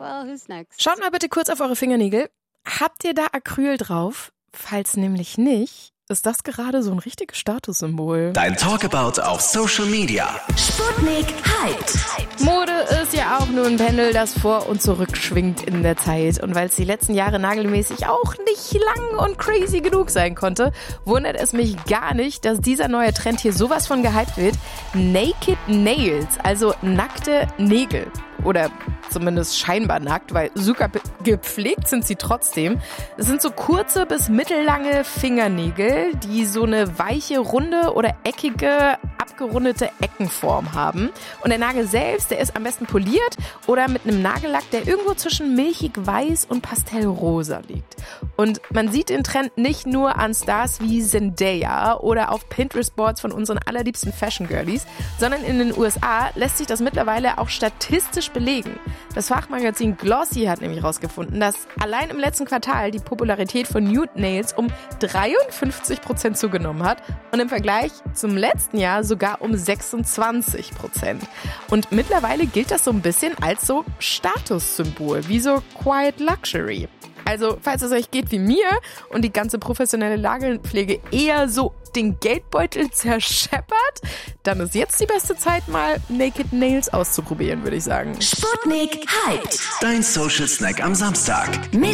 Well, who's next? Schaut mal bitte kurz auf eure Fingernägel. Habt ihr da Acryl drauf? Falls nämlich nicht, ist das gerade so ein richtiges Statussymbol. Dein Talkabout auf Social Media. Sputnik Hyped. Mode ist ja auch nur ein Pendel, das vor und zurück schwingt in der Zeit. Und weil es die letzten Jahre nagelmäßig auch nicht lang und crazy genug sein konnte, wundert es mich gar nicht, dass dieser neue Trend hier sowas von gehypt wird. Naked Nails, also nackte Nägel. Oder zumindest scheinbar nackt, weil super gepflegt sind sie trotzdem. Es sind so kurze bis mittellange Fingernägel, die so eine weiche, runde oder eckige, abgerundete Eckenform haben. Und der Nagel selbst, der ist am besten poliert oder mit einem Nagellack, der irgendwo zwischen milchig weiß und pastellrosa liegt. Und man sieht den Trend nicht nur an Stars wie Zendaya oder auf Pinterest-Boards von unseren allerliebsten Fashion-Girlies, sondern in den USA lässt sich das mittlerweile auch statistisch belegen. Das Fachmagazin Glossy hat nämlich herausgefunden, dass allein im letzten Quartal die Popularität von Nude Nails um 53% zugenommen hat und im Vergleich zum letzten Jahr sogar um 26%. Und mittlerweile gilt das so ein bisschen als so Statussymbol, wie so Quiet Luxury. Also, falls es euch geht wie mir und die ganze professionelle Nagelpflege eher so den Geldbeutel zerscheppert, dann ist jetzt die beste Zeit, mal Naked Nails auszuprobieren, würde ich sagen. Sputnik Hyped. Dein Social Snack am Samstag. Mit